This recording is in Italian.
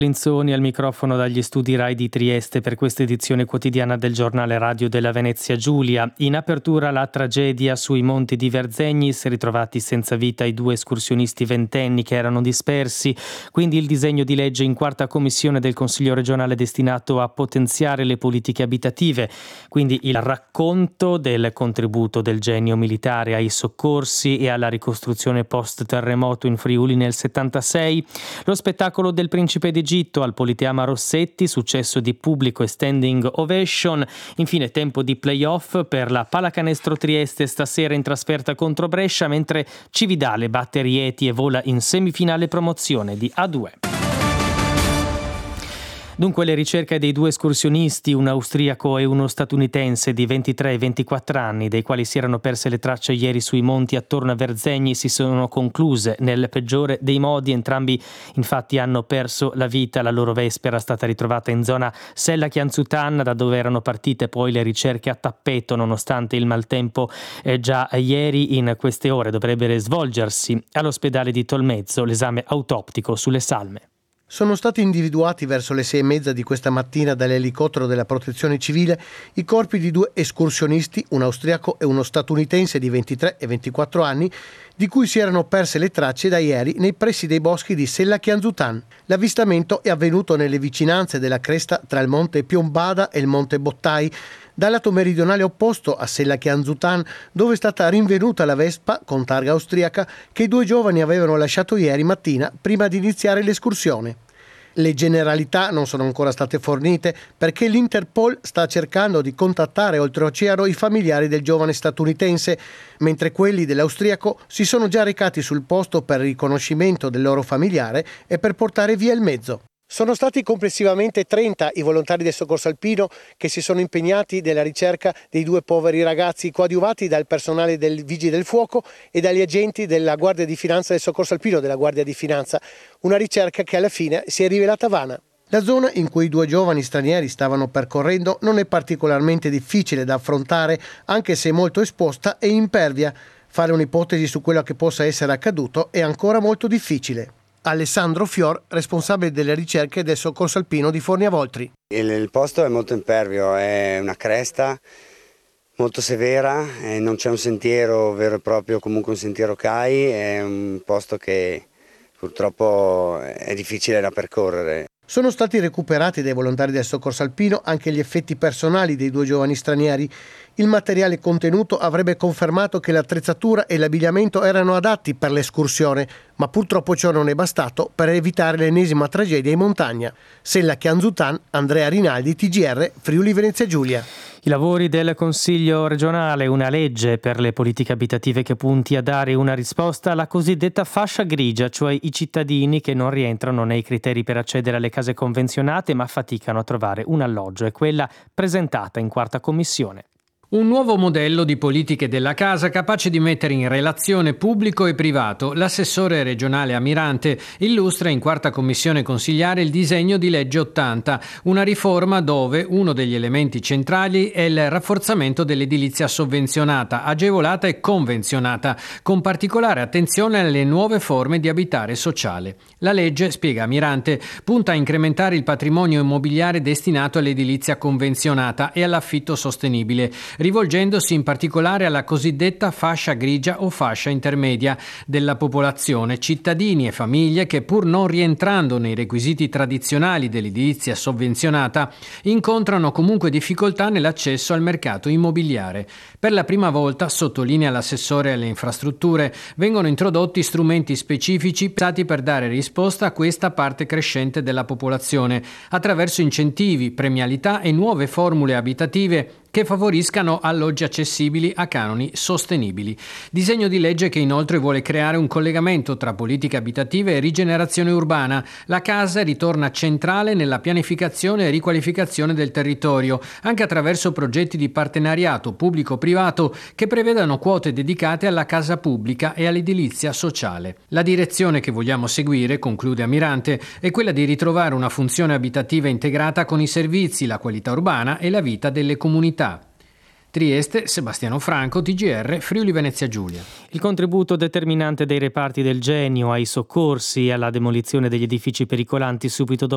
Linzoni al microfono dagli studi Rai di Trieste per questa edizione quotidiana del giornale radio della Venezia Giulia. In apertura la tragedia sui monti di Verzegnis, ritrovati senza vita i due escursionisti ventenni che erano dispersi. Quindi il disegno di legge in quarta commissione del Consiglio regionale destinato a potenziare le politiche abitative. Quindi il racconto del contributo del genio militare ai soccorsi e alla ricostruzione post-terremoto in Friuli nel 76. Lo spettacolo del Principe d'Egitto al Politeama Rossetti, successo di pubblico e standing ovation. Infine tempo di play-off per la Pallacanestro Trieste stasera in trasferta contro Brescia, mentre Cividale batte Rieti e vola in semifinale promozione di A2. Dunque le ricerche dei due escursionisti, un austriaco e uno statunitense di 23 e 24 anni, dei quali si erano perse le tracce ieri sui monti attorno a Verzegni, si sono concluse nel peggiore dei modi. Entrambi infatti hanno perso la vita. La loro vespa era stata ritrovata in zona Sella Chianzutan, da dove erano partite poi le ricerche a tappeto, nonostante il maltempo. Già ieri in queste ore dovrebbe svolgersi all'ospedale di Tolmezzo l'esame autoptico sulle salme. Sono stati individuati verso le 6:30 di questa mattina dall'elicottero della Protezione Civile i corpi di due escursionisti, un austriaco e uno statunitense di 23 e 24 anni, di cui si erano perse le tracce da ieri nei pressi dei boschi di Sella Chianzutan. L'avvistamento è avvenuto nelle vicinanze della cresta tra il monte Piombada e il monte Bottai, dal lato meridionale opposto a Sella Chianzutan, dove è stata rinvenuta la vespa con targa austriaca che i due giovani avevano lasciato ieri mattina prima di iniziare l'escursione. Le generalità non sono ancora state fornite perché l'Interpol sta cercando di contattare oltreoceano i familiari del giovane statunitense, mentre quelli dell'austriaco si sono già recati sul posto per il riconoscimento del loro familiare e per portare via il mezzo. Sono stati complessivamente 30 i volontari del soccorso alpino che si sono impegnati nella ricerca dei due poveri ragazzi, coadiuvati dal personale del Vigili del Fuoco e dagli agenti della Guardia di Finanza del soccorso alpino della Guardia di Finanza. Una ricerca che alla fine si è rivelata vana. La zona in cui i due giovani stranieri stavano percorrendo non è particolarmente difficile da affrontare, anche se molto esposta e impervia. Fare un'ipotesi su quello che possa essere accaduto è ancora molto difficile. Alessandro Fior, responsabile delle ricerche del soccorso alpino di Forniavoltri. Il posto è molto impervio, è una cresta molto severa, non c'è un sentiero vero e proprio, comunque un sentiero CAI, è un posto che purtroppo è difficile da percorrere. Sono stati recuperati dai volontari del soccorso alpino anche gli effetti personali dei due giovani stranieri. Il materiale contenuto avrebbe confermato che l'attrezzatura e l'abbigliamento erano adatti per l'escursione, ma purtroppo ciò non è bastato per evitare l'ennesima tragedia in montagna. Sella Chianzutan, Andrea Rinaldi, TGR, Friuli Venezia Giulia. I lavori del Consiglio regionale, una legge per le politiche abitative che punti a dare una risposta alla cosiddetta fascia grigia, cioè i cittadini che non rientrano nei criteri per accedere alle case convenzionate ma faticano a trovare un alloggio, è quella presentata in quarta commissione. Un nuovo modello di politiche della casa capace di mettere in relazione pubblico e privato. L'assessore regionale Amirante illustra in quarta commissione consigliare il disegno di legge 80, una riforma dove uno degli elementi centrali è il rafforzamento dell'edilizia sovvenzionata, agevolata e convenzionata, con particolare attenzione alle nuove forme di abitare sociale. La legge, spiega Amirante, punta a incrementare il patrimonio immobiliare destinato all'edilizia convenzionata e all'affitto sostenibile, rivolgendosi in particolare alla cosiddetta fascia grigia o fascia intermedia della popolazione, cittadini e famiglie che pur non rientrando nei requisiti tradizionali dell'edilizia sovvenzionata incontrano comunque difficoltà nell'accesso al mercato immobiliare. Per la prima volta, sottolinea l'assessore alle infrastrutture, vengono introdotti strumenti specifici pensati per dare risposta a questa parte crescente della popolazione attraverso incentivi, premialità e nuove formule abitative che favoriscano alloggi accessibili a canoni sostenibili. Disegno di legge che inoltre vuole creare un collegamento tra politiche abitative e rigenerazione urbana. La casa ritorna centrale nella pianificazione e riqualificazione del territorio, anche attraverso progetti di partenariato pubblico-privato che prevedano quote dedicate alla casa pubblica e all'edilizia sociale. La direzione che vogliamo seguire, conclude Amirante, è quella di ritrovare una funzione abitativa integrata con i servizi, la qualità urbana e la vita delle comunità. Trieste, Sebastiano Franco, TGR, Friuli Venezia Giulia. Il contributo determinante dei reparti del Genio ai soccorsi e alla demolizione degli edifici pericolanti subito dopo